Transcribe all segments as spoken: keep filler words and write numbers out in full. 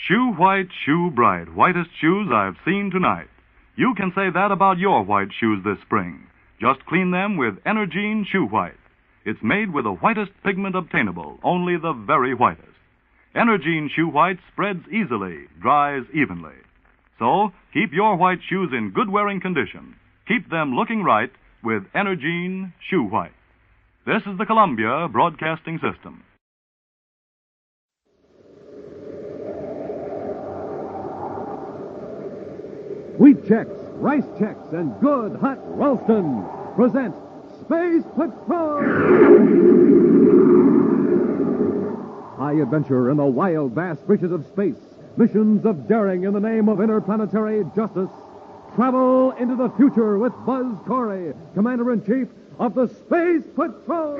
Shoe white, shoe bright, whitest shoes I've seen tonight. You can say that about your white shoes this spring. Just clean them with Energine Shoe White. It's made with the whitest pigment obtainable, only the very whitest. Energine Shoe White spreads easily, dries evenly. So, keep your white shoes in good wearing condition. Keep them looking right with Energine Shoe White. This is the Columbia Broadcasting System. Wheat Chex, Rice Chex, and Good Hot Ralston present Space Patrol! High adventure in the wild, vast reaches of space. Missions of daring in the name of interplanetary justice. Travel into the future with Buzz Corey, Commander-in-Chief of the Space Patrol!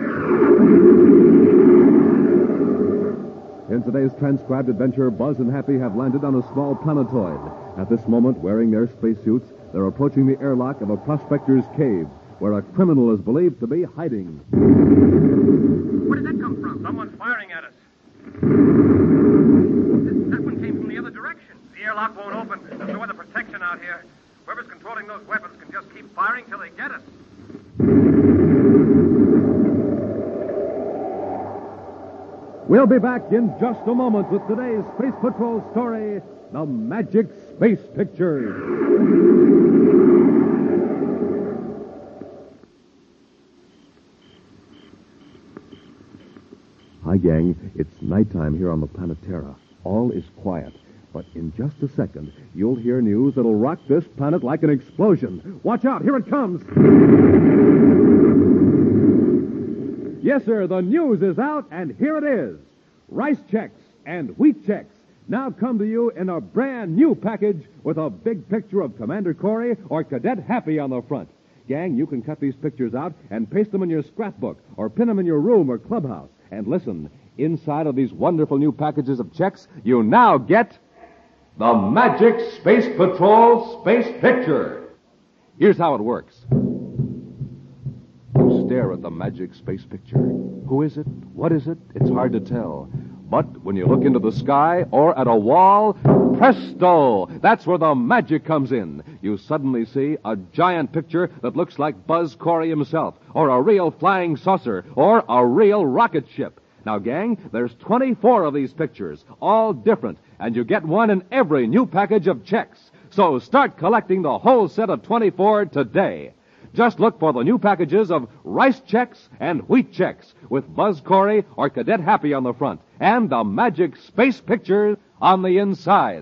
In today's transcribed adventure, Buzz and Happy have landed on a small planetoid. At this moment, wearing their spacesuits, they're approaching the airlock of a prospector's cave, where a criminal is believed to be hiding. Where did that come from? Someone's firing at us. That one came from the other direction. The airlock won't open. There's no other protection out here. Whoever's controlling those weapons can just keep firing till they get us. We'll be back in just a moment with today's Space Patrol story, The Magic Space Pictures. Hi, gang. It's nighttime here on the Planetara. All is quiet. But in just a second, you'll hear news that'll rock this planet like an explosion. Watch out. Here it comes. Yes, sir. The news is out, and here it is. Rice Chex and Wheat Chex now come to you in a brand new package with a big picture of Commander Corey or Cadet Happy on the front. Gang, you can cut these pictures out and paste them in your scrapbook or pin them in your room or clubhouse. And listen, inside of these wonderful new packages of checks, you now get the Magic Space Patrol Space Picture. Here's how it works. You stare at the Magic Space Picture. Who is it? What is it? It's hard to tell. But when you look into the sky or at a wall, presto! That's where the magic comes in. You suddenly see a giant picture that looks like Buzz Corey himself, or a real flying saucer, or a real rocket ship. Now, gang, there's twenty-four of these pictures, all different, and you get one in every new package of checks. So start collecting the whole set of twenty-four today. Just look for the new packages of Rice Chex and Wheat Chex with Buzz Corey or Cadet Happy on the front and the Magic Space Picture on the inside.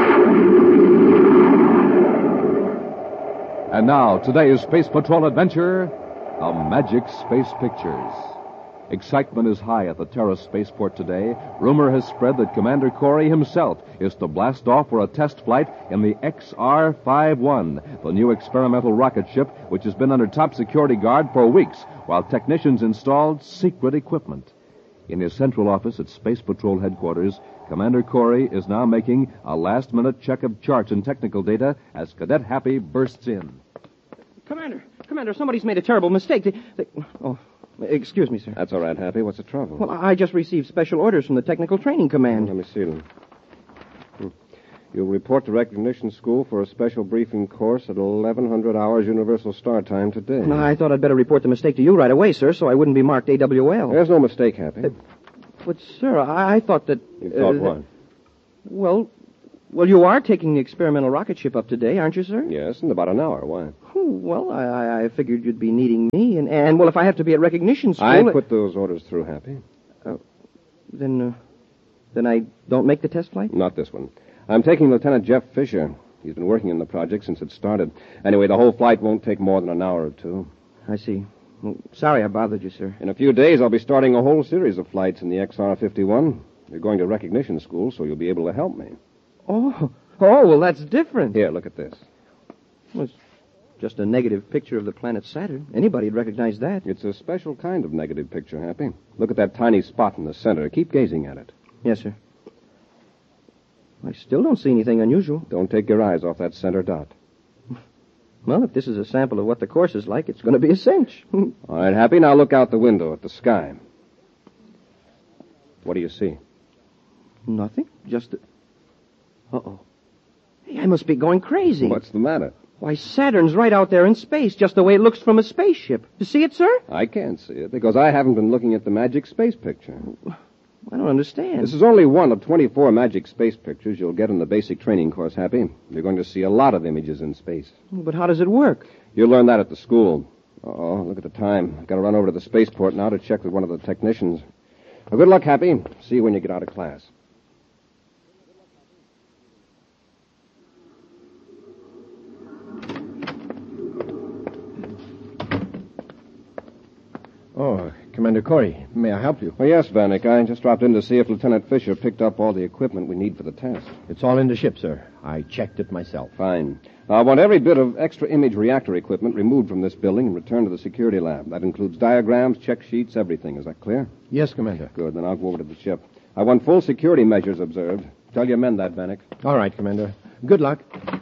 And now, today's Space Patrol adventure, the Magic Space Pictures. Excitement is high at the Terra spaceport today. Rumor has spread that Commander Corey himself is to blast off for a test flight in the X R fifty-one, the new experimental rocket ship which has been under top security guard for weeks while technicians installed secret equipment. In his central office at Space Patrol headquarters, Commander Corey is now making a last-minute check of charts and technical data as Cadet Happy bursts in. Commander, Commander, somebody's made a terrible mistake. They, they, oh... Excuse me, sir. That's all right, Happy. What's the trouble? Well, I just received special orders from the Technical Training Command. Let me see them. Hmm. You'll report to Recognition School for a special briefing course at eleven hundred hours Universal Start Time today. No, I thought I'd better report the mistake to you right away, sir, so I wouldn't be marked A W L. There's no mistake, Happy. Uh, but, sir, I, I thought that... You thought uh, what? That, well, well, you are taking the experimental rocket ship up today, aren't you, sir? Yes, in about an hour. Why? Oh, well, I, I figured you'd be needing me, and, and, well, if I have to be at Recognition School... I put those orders through, Happy. Uh, then, uh, then I don't make the test flight? Not this one. I'm taking Lieutenant Jeff Fisher. He's been working in the project since it started. Anyway, the whole flight won't take more than an hour or two. I see. Well, sorry I bothered you, sir. In a few days, I'll be starting a whole series of flights in the X R fifty-one. You're going to Recognition School, so you'll be able to help me. Oh, oh, well, that's different. Here, look at this. Well, it's just a negative picture of the planet Saturn. Anybody'd recognize that. It's a special kind of negative picture, Happy. Look at that tiny spot in the center. Keep gazing at it. Yes, sir. I still don't see anything unusual. Don't take your eyes off that center dot. Well, if this is a sample of what the course is like, it's going to be a cinch. All right, Happy, now look out the window at the sky. What do you see? Nothing. Just a... Uh-oh. Hey, I must be going crazy. What's the matter? Why, Saturn's right out there in space, just the way it looks from a spaceship. You see it, sir? I can't see it because I haven't been looking at the magic space picture. I don't understand. This is only one of twenty-four magic space pictures you'll get in the basic training course, Happy. You're going to see a lot of images in space. But how does it work? You'll learn that at the school. Uh-oh, look at the time. I've got to run over to the spaceport now to check with one of the technicians. Well, good luck, Happy. See you when you get out of class. Oh, Commander Corey, may I help you? Well, yes, Vanek. I just dropped in to see if Lieutenant Fisher picked up all the equipment we need for the test. It's all in the ship, sir. I checked it myself. Fine. Now, I want every bit of extra image reactor equipment removed from this building and returned to the security lab. That includes diagrams, check sheets, everything. Is that clear? Yes, Commander. Good. Then I'll go over to the ship. I want full security measures observed. Tell your men that, Vanek. All right, Commander. Good luck.